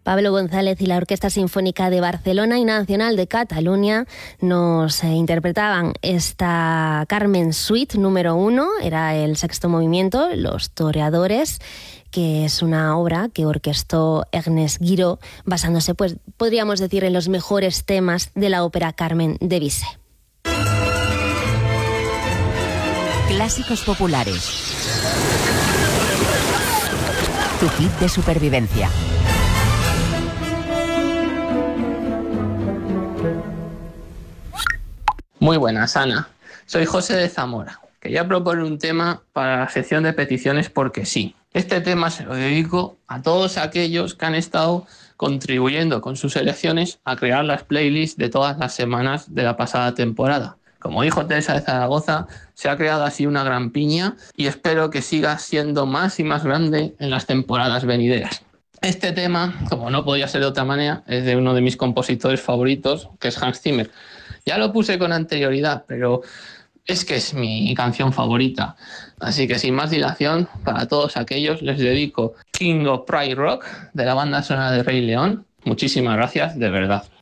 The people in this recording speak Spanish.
Pablo González y la Orquesta Sinfónica de Barcelona y Nacional de Cataluña nos interpretaban esta Carmen Suite número 1, era el sexto movimiento, Los Toreadores, que es una obra que orquestó Ernest Guiraud, basándose, pues, podríamos decir, en los mejores temas de la ópera Carmen de Bizet. Clásicos populares. Tu kit de supervivencia. Muy buenas, Ana. Soy José de Zamora. Quería proponer un tema para la sección de peticiones porque sí. Este tema se lo dedico a todos aquellos que han estado contribuyendo con sus selecciones a crear las playlists de todas las semanas de la pasada temporada. Como dijo Teresa de Zaragoza, se ha creado así una gran piña y espero que siga siendo más y más grande en las temporadas venideras. Este tema, como no podía ser de otra manera, es de uno de mis compositores favoritos, que es Hans Zimmer. Ya lo puse con anterioridad, pero es que es mi canción favorita. Así que sin más dilación, para todos aquellos les dedico King of Pride Rock de la banda sonora de Rey León. Muchísimas gracias, de verdad.